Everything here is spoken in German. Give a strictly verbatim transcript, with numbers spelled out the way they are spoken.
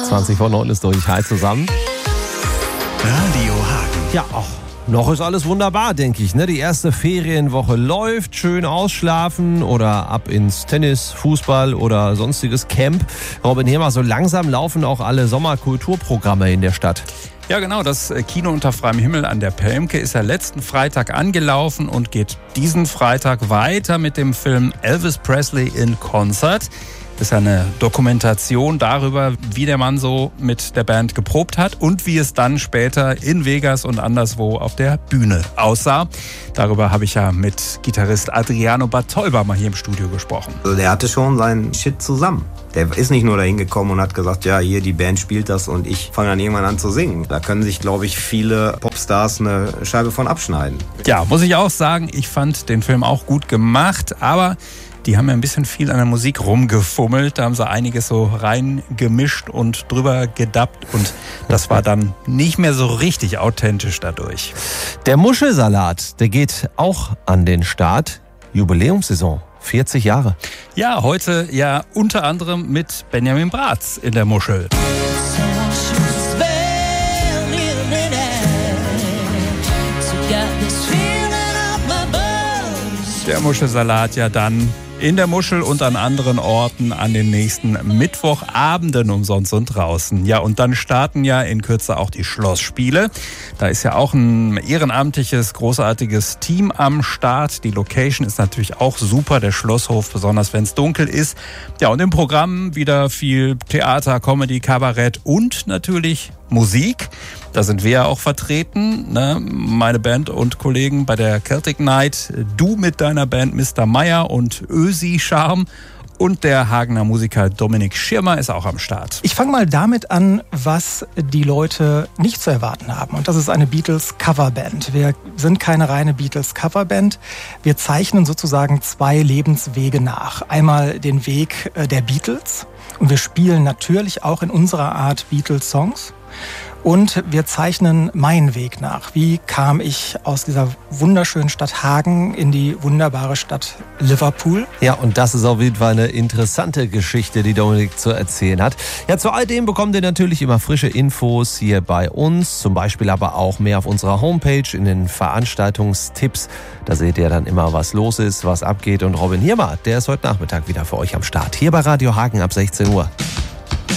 zwanzig vor neun ist durch. Hi zusammen. Radio Hagen. Ja, auch noch ist alles wunderbar, denke ich. Ne? Die erste Ferienwoche läuft, schön ausschlafen oder ab ins Tennis, Fußball oder sonstiges Camp. Robin Hirmer, so langsam laufen auch alle Sommerkulturprogramme in der Stadt. Ja genau, das Kino unter freiem Himmel an der Pelmke ist ja letzten Freitag angelaufen und geht diesen Freitag weiter mit dem Film Elvis Presley in Concert. Das ist eine Dokumentation darüber, wie der Mann so mit der Band geprobt hat und wie es dann später in Vegas und anderswo auf der Bühne aussah. Darüber habe ich ja mit Gitarrist Adriano Bartolba mal hier im Studio gesprochen. Also der hatte schon seinen Shit zusammen. Der ist nicht nur dahin gekommen und hat gesagt, ja, hier die Band spielt das und ich fange dann irgendwann an zu singen. Da können sich, glaube ich, viele Popstars eine Scheibe von abschneiden. Ja, muss ich auch sagen, ich fand den Film auch gut gemacht, aber die haben ja ein bisschen viel an der Musik rumgefummelt. Da haben sie einiges so reingemischt und drüber gedubbt und das war dann nicht mehr so richtig authentisch dadurch. Der Muschelsalat, der geht auch an den Start. Jubiläumssaison, vierzig Jahre. Ja, heute ja unter anderem mit Benjamin Bratz in der Muschel. Der Muschelsalat ja dann in der Muschel und an anderen Orten an den nächsten Mittwochabenden umsonst und draußen. Ja, und dann starten ja in Kürze auch die Schlossspiele. Da ist ja auch ein ehrenamtliches, großartiges Team am Start. Die Location ist natürlich auch super, der Schlosshof, besonders wenn es dunkel ist. Ja, und im Programm wieder viel Theater, Comedy, Kabarett und natürlich Musik. Da sind wir ja auch vertreten, ne? Meine Band und Kollegen bei der Celtic Night. Du mit deiner Band Mister Meyer und Ösi Charme. Und der Hagener Musiker Dominik Schirmer ist auch am Start. Ich fange mal damit an, was die Leute nicht zu erwarten haben. Und das ist eine Beatles-Coverband. Wir sind keine reine Beatles-Coverband. Wir zeichnen sozusagen zwei Lebenswege nach. Einmal den Weg der Beatles. Und wir spielen natürlich auch in unserer Art Beatles-Songs. Und wir zeichnen meinen Weg nach. Wie kam ich aus dieser wunderschönen Stadt Hagen in die wunderbare Stadt Liverpool? Ja, und das ist auf jeden Fall eine interessante Geschichte, die Dominik zu erzählen hat. Ja, zu all dem bekommt ihr natürlich immer frische Infos hier bei uns. Zum Beispiel aber auch mehr auf unserer Homepage in den Veranstaltungstipps. Da seht ihr dann immer, was los ist, was abgeht. Und Robin Hirmer, der ist heute Nachmittag wieder für euch am Start. Hier bei Radio Hagen ab sechzehn Uhr.